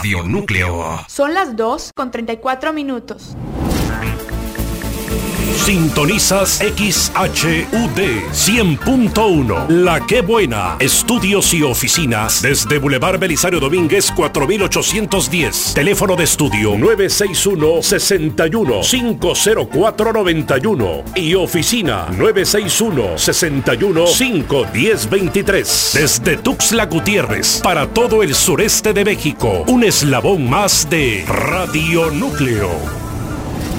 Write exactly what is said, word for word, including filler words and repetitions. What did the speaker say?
Radio Núcleo. Son las dos con treinta y cuatro minutos. Sintonizas X H U D cien punto uno. La Qué Buena. Estudios y oficinas desde Boulevard Belisario Domínguez cuatro mil ochocientos diez. Teléfono de estudio nueve seis uno, seis uno, cinco cero cuatro, nueve uno y oficina nueve seis uno, seis uno, cinco uno cero, dos tres. Desde Tuxtla Gutiérrez para todo el sureste de México. Un eslabón más de Radio Núcleo.